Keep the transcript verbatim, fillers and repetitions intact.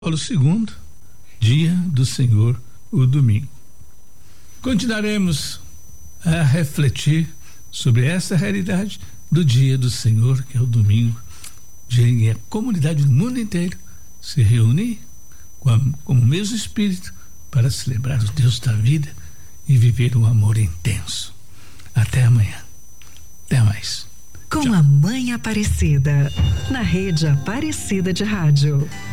Paulo segundo, dia do Senhor, o domingo. Continuaremos a refletir sobre essa realidade do dia do Senhor, que é o domingo, dia em que a comunidade do mundo inteiro se reúne com, a, com o mesmo espírito para celebrar o Deus da vida e viver um amor intenso. Até amanhã. Até mais. Com Tchau. a Mãe Aparecida, na Rede Aparecida de Rádio.